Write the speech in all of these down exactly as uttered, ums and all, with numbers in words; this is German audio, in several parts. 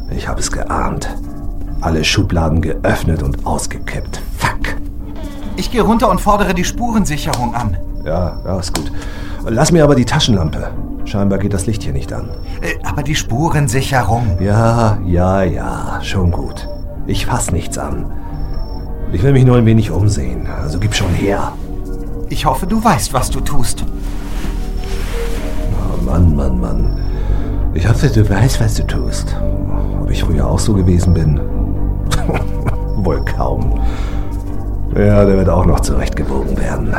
Ich habe es geahnt. Alle Schubladen geöffnet und ausgekippt. Fuck. Ich gehe runter und fordere die Spurensicherung an. Ja, ja, ist gut. Lass mir aber die Taschenlampe. Scheinbar geht das Licht hier nicht an. Äh, aber die Spurensicherung... Ja, ja, ja, schon gut. Ich fass nichts an. Ich will mich nur ein wenig umsehen, also gib schon her. Ich hoffe, du weißt, was du tust. Oh Mann, Mann, Mann. Ich hoffe, du weißt, was du tust. Ob ich früher auch so gewesen bin? Wohl kaum. Ja, der wird auch noch zurechtgebogen werden.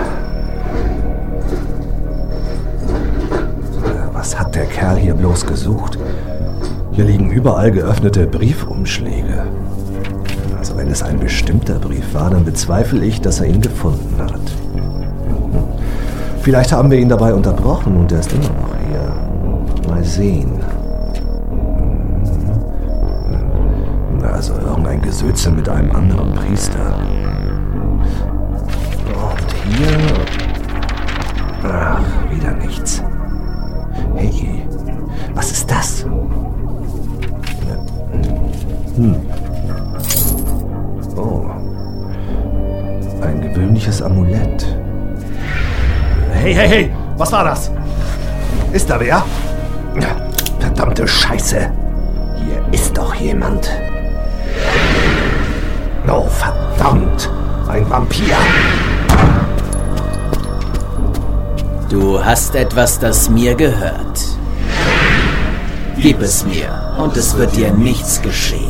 Was hat der Kerl hier bloß gesucht? Hier liegen überall geöffnete Briefumschläge. Also wenn es ein bestimmter Brief war, dann bezweifle ich, dass er ihn gefunden hat. Vielleicht haben wir ihn dabei unterbrochen und er ist immer noch hier. Mal sehen. Also irgendein Gesülze mit einem anderen Priester. Und hier... Ach, wieder nichts. Hey, was ist das? Hm. Oh. Ein gewöhnliches Amulett. Hey, hey, hey! Was war das? Ist da wer? Verdammte Scheiße! Hier ist doch jemand. Oh, verdammt! Ein Vampir! Du hast etwas, das mir gehört. Gib es mir, und es wird dir nichts geschehen.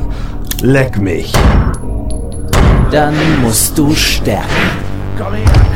Leck mich! Dann musst du sterben. Komm her!